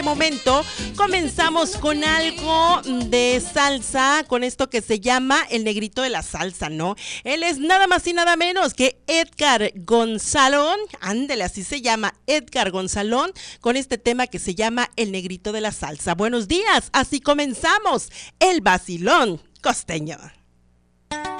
momento comenzamos con algo de salsa, con esto que se llama el negrito de la salsa, ¿no? Él es nada más y nada menos que Edgar Gonzalón, ándele, así se llama, Edgar Gonzalón, con este tema que se llama el negrito de la salsa. Buenos días, así comenzamos el vacilón costeño.